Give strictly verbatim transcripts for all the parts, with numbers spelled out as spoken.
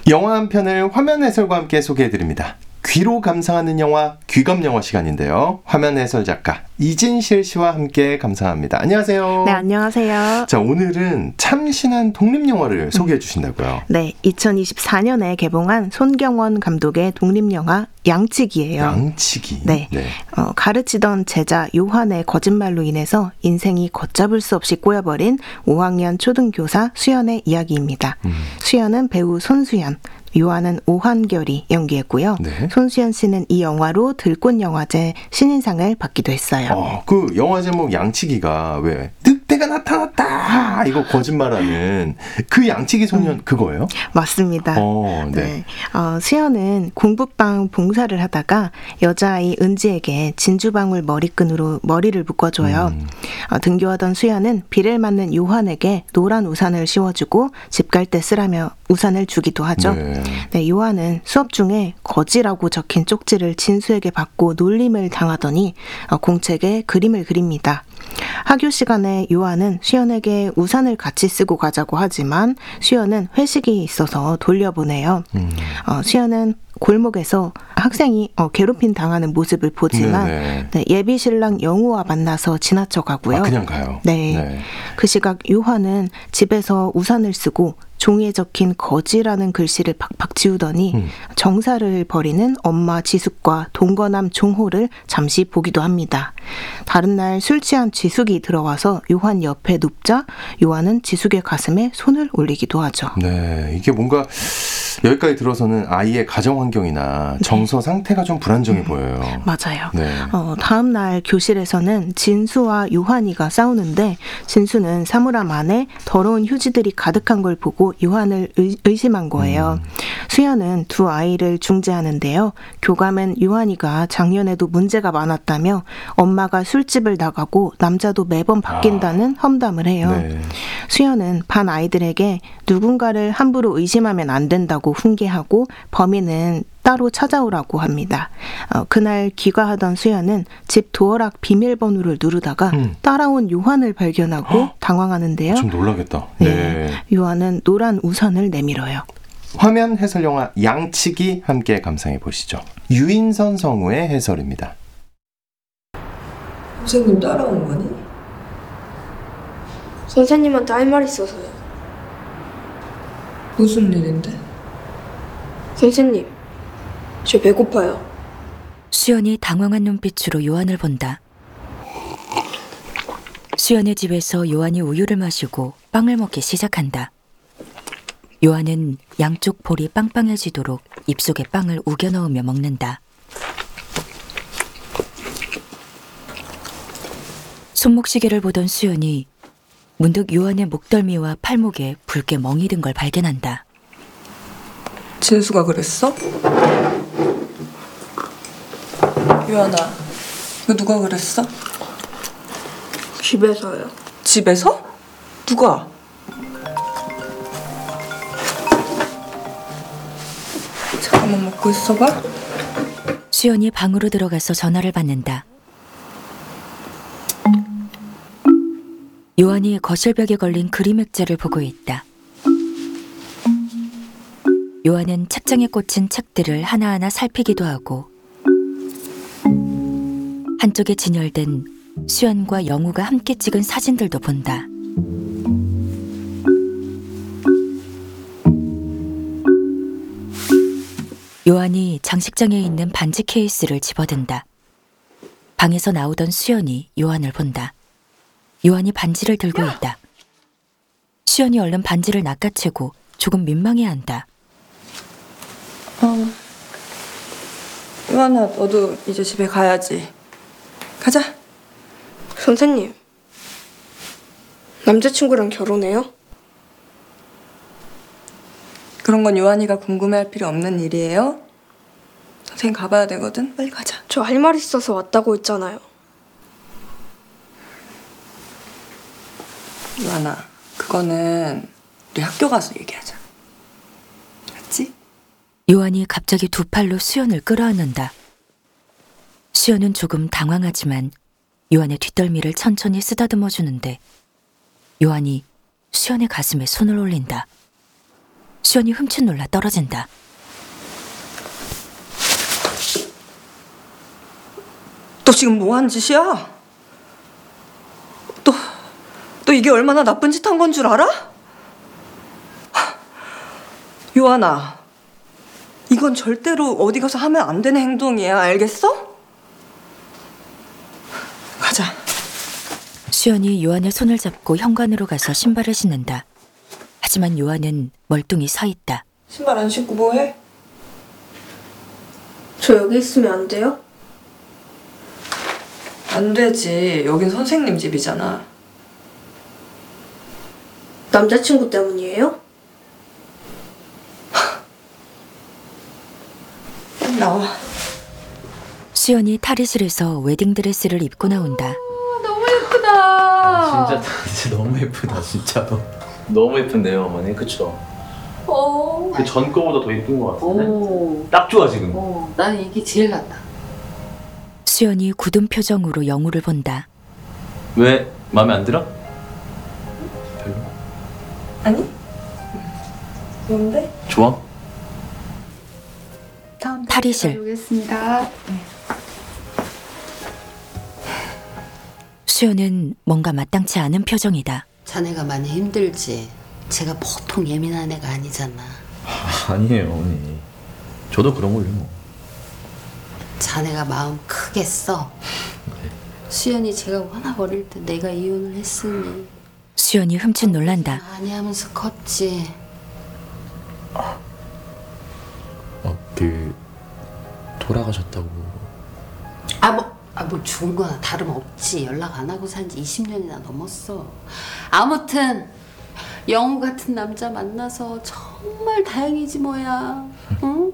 영화 한 편을 화면 해설과 함께 소개해드립니다. 귀로 감상하는 영화, 귀감 영화 시간인데요. 화면 해설 작가 이진실 씨와 함께 감상합니다. 안녕하세요. 네, 안녕하세요. 자, 오늘은 참신한 독립영화를 소개해 주신다고요? 네, 이천이십사 년에 개봉한 손경원 감독의 독립영화 양치기예요. 양치기. 네, 네. 어, 가르치던 제자 요한의 거짓말로 인해서 인생이 걷잡을 수 없이 꼬여버린 오 학년 초등교사 수연의 이야기입니다. 음. 수연은 배우 손수연, 요한은 오한결이 연기했고요. 네. 손수연 씨는 이 영화로 들꽃영화제 신인상을 받기도 했어요. 어, 그 영화 제목 양치기가 왜 늑대가 나타났다 이거 거짓말하는 그 양치기 소년 음. 그거예요? 맞습니다. 어, 네. 네. 어, 수연은 공부방 봉사를 하다가 여자아이 은지에게 진주방울 머리끈으로 머리를 묶어줘요. 음. 어, 등교하던 수연은 비를 맞는 요한에게 노란 우산을 씌워주고 집 갈 때 쓰라며 우산을 주기도 하죠. 네. 네, 요한은 수업 중에 거지라고 적힌 쪽지를 진수에게 받고 놀림을 당하더니 어, 공책에 그림을 그립니다. 학교 시간에 요한은 수연에게 우산을 같이 쓰고 가자고 하지만 수연은 회식이 있어서 돌려보내요. 음. 어, 수연은 골목에서 학생이 어, 괴롭힘 당하는 모습을 보지만 네, 예비 신랑 영우와 만나서 지나쳐 가고요. 아, 그냥 가요? 네. 네. 그 시각 요한은 집에서 우산을 쓰고 종이에 적힌 거지라는 글씨를 팍팍 지우더니 음. 정사를 벌이는 엄마 지숙과 동거남 종호를 잠시 보기도 합니다. 다른 날 술 취한 지숙이 들어와서 요한 옆에 눕자 요한은 지숙의 가슴에 손을 올리기도 하죠. 네, 이게 뭔가 여기까지 들어서는 아이의 가정 환경이나 정서 네. 상태가 좀 불안정해 음, 보여요. 맞아요. 네. 어, 다음 날 교실에서는 진수와 요한이가 싸우는데 진수는 사물함 안에 더러운 휴지들이 가득한 걸 보고 요한을 의, 의심한 거예요. 음. 수연은 두 아이를 중재하는데요. 교감은 요한이가 작년에도 문제가 많았다며 엄마가 술집을 나가고 남자도 매번 바뀐다는 아. 험담을 해요. 네. 수연은 반 아이들에게 누군가를 함부로 의심하면 안 된다고 훈계하고 범인은 따로 찾아오라고 합니다. 어, 그날 귀가하던 수연은 집 도어락 비밀번호를 누르다가 음. 따라온 요한을 발견하고 헉? 당황하는데요. 좀 놀라겠다. 네. 네. 요한은 노란 우산을 내밀어요. 화면 해설 영화 양치기 함께 감상해 보시죠. 유인선 성우의 해설입니다. 선생님 따라온 거니? 선생님한테 할 말 있어서요. 무슨 일인데? 선생님, 저 배고파요. 수연이 당황한 눈빛으로 요한을 본다. 수연의 집에서 요한이 우유를 마시고 빵을 먹기 시작한다. 요한은 양쪽 볼이 빵빵해지도록 입속에 빵을 우겨 넣으며 먹는다. 손목시계를 보던 수연이 문득 요한의 목덜미와 팔목에 붉게 멍이 든 걸 발견한다. 진수가 그랬어? 요한아, 이거 누가 그랬어? 집에서요. 집에서? 누가? 잠깐만 먹고 있어봐. 수연이 방으로 들어가서 전화를 받는다. 요한이 거실벽에 걸린 그림 액자를 보고 있다. 요한은 책장에 꽂힌 책들을 하나하나 살피기도 하고 한쪽에 진열된 수연과 영우가 함께 찍은 사진들도 본다. 요한이 장식장에 있는 반지 케이스를 집어든다. 방에서 나오던 수연이 요한을 본다. 요한이 반지를 들고 있다. 수연이 얼른 반지를 낚아채고 조금 민망해한다. 어, 요한아, 너도 이제 집에 가야지. 가자. 선생님, 남자친구랑 결혼해요? 그런 건 요한이가 궁금해할 필요 없는 일이에요. 선생님 가봐야 되거든. 빨리 가자. 저 할 말 있어서 왔다고 했잖아요. 요한아, 그거는 우리 학교 가서 얘기하자. 알았지? 요한이 갑자기 두 팔로 수연을 끌어안는다. 수연은 조금 당황하지만 요한의 뒷덜미를 천천히 쓰다듬어 주는데 요한이 수연의 가슴에 손을 올린다. 수연이 흠칫 놀라 떨어진다. 너 지금 뭐 한 짓이야? 너, 너 이게 얼마나 나쁜 짓 한 건 줄 알아? 요한아, 이건 절대로 어디 가서 하면 안 되는 행동이야. 알겠어? 가자. 수연이 요한의 손을 잡고 현관으로 가서 신발을 신는다. 하지만 요한은 멀뚱히 서 있다. 신발 안 신고 뭐 해? 저 여기 있으면 안 돼요? 안 되지. 여긴 선생님 집이잖아. 남자친구 때문이에요? 나와. 수연이 탈의실에서 웨딩드레스를 입고 나온다. 너무 예쁘다. 진짜 진짜 너무 예쁘다 진짜로. 너무 예쁜데요 어머니 그쵸? 어. 그 전 거보다 더 예쁜 것 같은데? 오. 딱 좋아 지금. 어. 나는 이게 제일 낫다. 수연이 굳은 표정으로 영우를 본다. 왜 마음에 안 들어? 별로? 아니? 좋은데? 좋아? 탈의실. 보겠습니다. 수연은 뭔가 마땅치 않은 표정이다. 자네가 많이 힘들지. 제가 보통 예민한 애가 아니잖아. 아, 아니에요 어머니. 저도 그런 걸요 뭐. 자네가 마음 크게 써. 네. 수연이 제가 워낙 어릴 때 내가 이혼을 했으니 수연이 흠칫 놀란다. 많이 하면서 컸지. 어, 그 돌아가셨다고. 아 뭐, 아 뭐 죽은 거나 다름없지. 연락 안 하고 산 지 이십 년이나 넘었어. 아무튼 영우 같은 남자 만나서 정말 다행이지 뭐야. 응?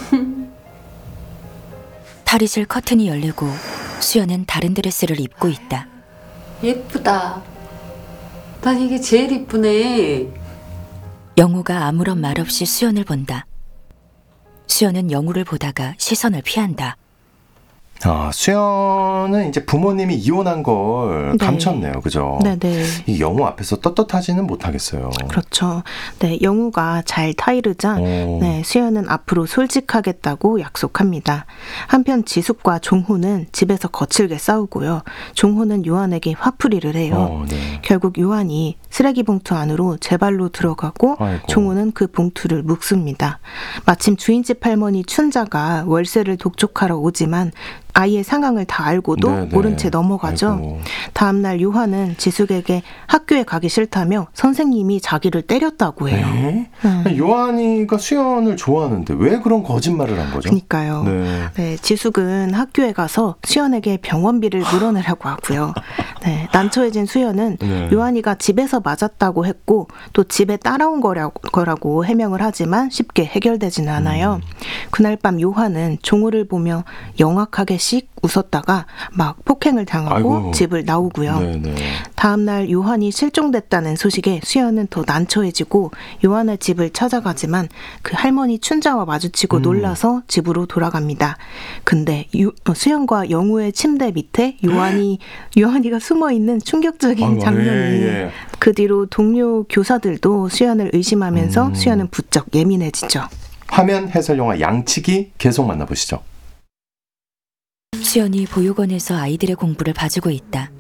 탈의실 커튼이 열리고 수연은 다른 드레스를 입고 있다. 예쁘다. 난 이게 제일 이쁘네. 영우가 아무런 말 없이 수연을 본다. 수연은 영우를 보다가 시선을 피한다. 아, 수연은 이제 부모님이 이혼한 걸 네. 감췄네요. 그죠? 네네. 이 영우 앞에서 떳떳하지는 못하겠어요. 그렇죠. 네, 영우가 잘 타이르자 오. 네, 수연은 앞으로 솔직하겠다고 약속합니다. 한편 지숙과 종호는 집에서 거칠게 싸우고요. 종호는 요한에게 화풀이를 해요. 어, 네. 결국 요한이 쓰레기 봉투 안으로 제 발로 들어가고 아이고. 종호는 그 봉투를 묵습니다. 마침 주인집 할머니 춘자가 월세를 독촉하러 오지만 아이의 상황을 다 알고도 네네. 모른 채 넘어가죠. 아이고. 다음날 요한은 지숙에게 학교에 가기 싫다며 선생님이 자기를 때렸다고 해요. 네? 음. 요한이가 수연을 좋아하는데 왜 그런 거짓말을 한 거죠? 그러니까요. 네. 네, 지숙은 학교에 가서 수연에게 병원비를 물어내라고 하고요. 네, 난처해진 수연은 네. 요한이가 집에서 맞았다고 했고 또 집에 따라온 거라고, 거라고 해명을 하지만 쉽게 해결되지는 않아요. 음. 그날 밤 요한은 종호를 보며 영악하게 씩 웃었다가 막 폭행을 당하고 아이고. 집을 나오고요. 네네. 다음날 요한이 실종됐다는 소식에 수연은 더 난처해지고 요한의 집을 찾아가지만 그 할머니 춘자와 마주치고 음. 놀라서 집으로 돌아갑니다. 근데 유, 어, 수연과 영우의 침대 밑에 요한이 요한이가 숨어 있는 충격적인 아이고, 장면이 예, 예. 그 뒤로 동료 교사들도 수연을 의심하면서 음. 수연은 부쩍 예민해지죠. 화면 해설 영화 양치기 계속 만나보시죠. 수연이 보육원에서 아이들의 공부를 봐주고 있다.